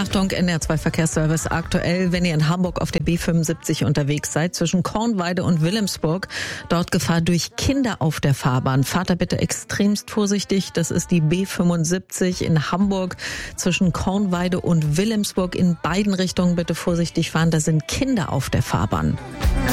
Achtung, NDR2 Verkehrsservice aktuell, wenn ihr in Hamburg auf der B75 unterwegs seid, zwischen Kornweide und Wilhelmsburg, dort Gefahr durch Kinder auf der Fahrbahn. Fahrt da bitte extremst vorsichtig, das ist die B75 in Hamburg, zwischen Kornweide und Wilhelmsburg, in beiden Richtungen bitte vorsichtig fahren, da sind Kinder auf der Fahrbahn.